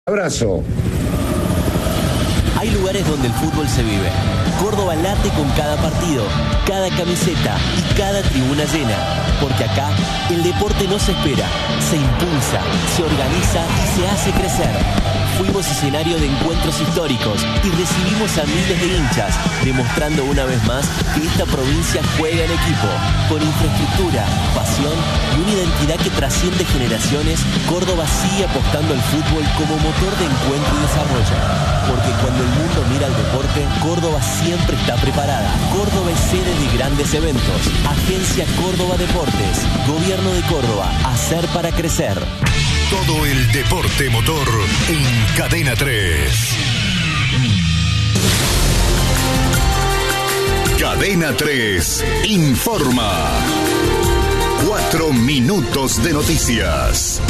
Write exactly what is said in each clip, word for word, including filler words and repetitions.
Abrazo. Hay lugares donde el fútbol se vive. Córdoba late con cada partido, cada camiseta y cada tribuna llena. Porque acá el deporte no se espera, se impulsa, se organiza y se hace crecer. Fuimos escenario de encuentros históricos y recibimos a miles de hinchas, demostrando una vez más que esta provincia juega en equipo. Con infraestructura, pasión y una identidad que trasciende generaciones, Córdoba sigue apostando al fútbol como motor de encuentro y desarrollo. Porque cuando el mundo mira al deporte, Córdoba siempre está preparada. Córdoba es sede de grandes eventos. Agencia Córdoba Deportes. Gobierno de Córdoba. Hacer para crecer. Todo el deporte motor en Cadena tres. Cadena tres informa. Cuatro minutos de noticias.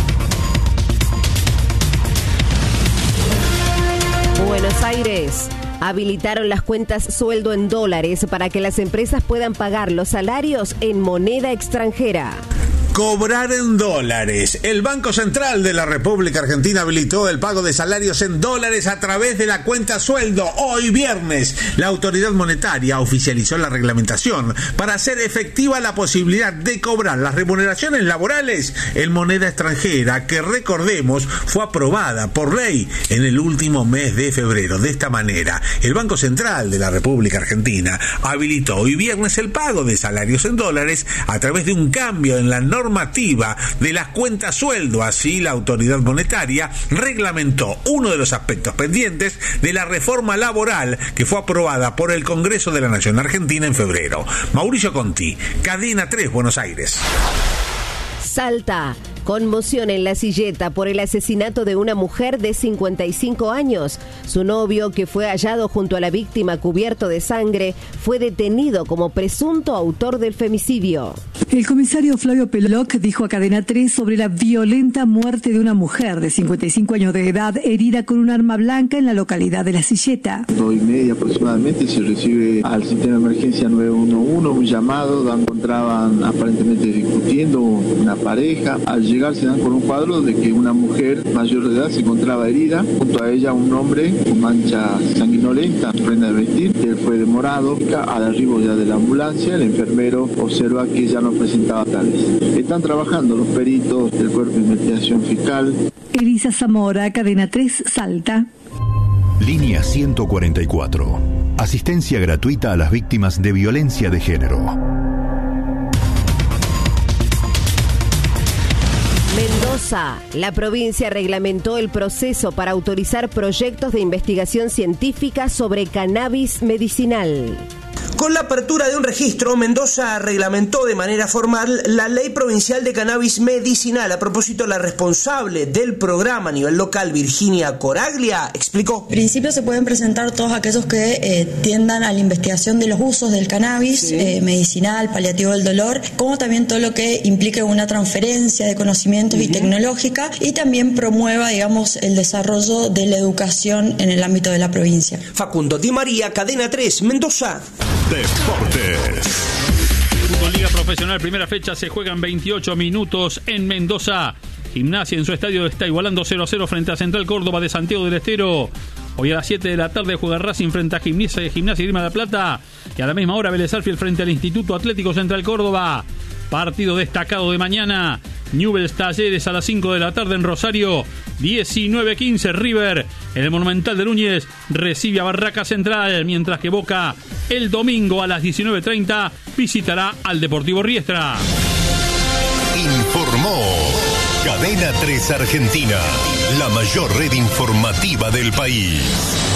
Buenos Aires. Habilitaron las cuentas sueldo en dólares para que las empresas puedan pagar los salarios en moneda extranjera. Cobrar en dólares. El Banco Central de la República Argentina habilitó el pago de salarios en dólares a través de la cuenta sueldo. Hoy viernes, la autoridad monetaria oficializó la reglamentación para hacer efectiva la posibilidad de cobrar las remuneraciones laborales en moneda extranjera, que recordemos fue aprobada por ley en el último mes de febrero. De esta manera, el Banco Central de la República Argentina habilitó hoy viernes el pago de salarios en dólares a través de un cambio en la norma normativa de las cuentas sueldo. Así, la autoridad monetaria reglamentó uno de los aspectos pendientes de la reforma laboral que fue aprobada por el Congreso de la Nación Argentina en febrero. Mauricio Conti, Cadena tres, Buenos Aires. Salta. Conmoción en La Silleta por el asesinato de una mujer de cincuenta y cinco años. Su novio, que fue hallado junto a la víctima cubierto de sangre, fue detenido como presunto autor del femicidio. El comisario Flavio Peloc dijo a Cadena tres sobre la violenta muerte de una mujer de cincuenta y cinco años de edad herida con un arma blanca en la localidad de La Silleta. Dos y media aproximadamente se recibe al sistema de emergencia nueve uno uno un llamado donde encontraban aparentemente discutiendo una pareja. Al llegar se dan con un cuadro de que una mujer mayor de edad se encontraba herida, junto a ella un hombre con mancha sanguinolenta, prenda de vestir, que fue demorado. Al arribo ya de la ambulancia, el enfermero observa que ella no presentaba tales. Están trabajando los peritos del Cuerpo de Investigación Fiscal. Elisa Zamora, Cadena tres, Salta. Línea ciento cuarenta y cuatro. Asistencia gratuita a las víctimas de violencia de género. Mendoza. La provincia reglamentó el proceso para autorizar proyectos de investigación científica sobre cannabis medicinal. Con la apertura de un registro, Mendoza reglamentó de manera formal la Ley Provincial de Cannabis Medicinal. A propósito, la responsable del programa a nivel local, Virginia Coraglia, explicó. En principio se pueden presentar todos aquellos que eh, tiendan a la investigación de los usos del cannabis, sí. eh, medicinal, paliativo del dolor, como también todo lo que implique una transferencia de conocimientos uh-huh. y tecnológica, y también promueva, digamos, el desarrollo de la educación en el ámbito de la provincia. Facundo Di María, Cadena tres, Mendoza. Deportes. Fútbol Liga Profesional, primera fecha, se juegan veintiocho minutos en Mendoza. Gimnasia en su estadio está igualando cero a cero frente a Central Córdoba de Santiago del Estero. Hoy a las siete de la tarde juega Racing frente a Gimnasia, Gimnasia y Grima de la Plata. Y a la misma hora Vélez Sarsfield frente al Instituto Atlético Central Córdoba. Partido destacado de mañana. Newell's Talleres a las cinco de la tarde en Rosario. diecinueve quince River en el Monumental de Núñez recibe a Barraca Central, mientras que Boca el domingo a las diecinueve treinta visitará al Deportivo Riestra. Informó Cadena tres Argentina, la mayor red informativa del país.